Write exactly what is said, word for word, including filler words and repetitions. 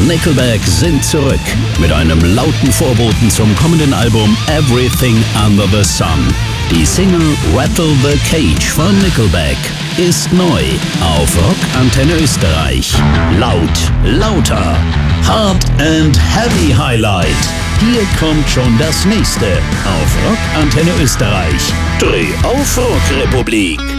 Nickelback sind zurück mit einem lauten Vorboten zum kommenden Album Everything Under the Sun. Die Single Rattle the Cage von Nickelback ist neu auf Rock Antenne Österreich. Laut, lauter, Hard and Heavy Highlight. Hier kommt schon das nächste auf Rock Antenne Österreich. Dreh auf Rock Republik.